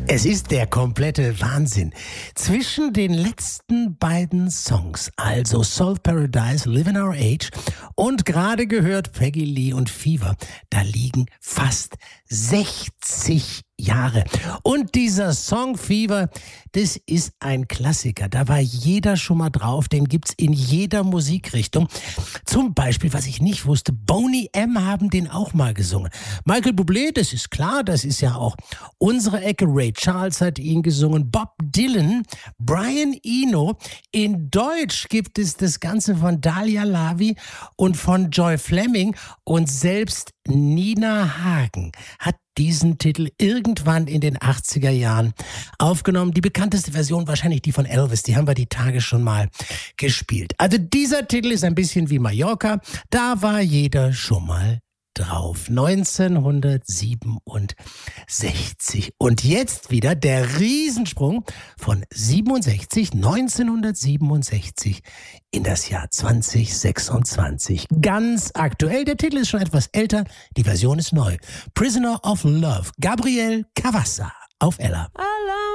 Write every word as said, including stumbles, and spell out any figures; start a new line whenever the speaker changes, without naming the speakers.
Es ist der komplette Wahnsinn. Zwischen den letzten beiden Songs, also Soul Paradise, Live in Our Age und gerade gehört Peggy Lee und Fever, da liegen fast sechzig Jahre. Und dieser Song Fever, das ist ein Klassiker. Da war jeder schon mal drauf. Den gibt's in jeder Musikrichtung. Zum Beispiel, was ich nicht wusste, Boney M. haben den auch mal gesungen. Michael Bublé, das ist klar, das ist ja auch unsere Ecke. Ray Charles hat ihn gesungen. Bob Dylan, Brian Eno. In Deutsch gibt es das Ganze von Dahlia Lavi und von Joy Fleming. Und selbst Nina Hagen hat diesen Titel irgendwann in den achtziger Jahren aufgenommen. Die bekannteste Version wahrscheinlich die von Elvis, die haben wir die Tage schon mal gespielt. Also dieser Titel ist ein bisschen wie Mallorca, da war jeder schon mal drauf. neunzehnhundertsiebenundsechzig. Und jetzt wieder der Riesensprung von siebenundsechzig, neunzehnhundertsiebenundsechzig in das Jahr zwanzig sechsundzwanzig. Ganz aktuell, der Titel ist schon etwas älter, die Version ist neu. Prisoner of Love, Gabriel Cavassa auf Ella.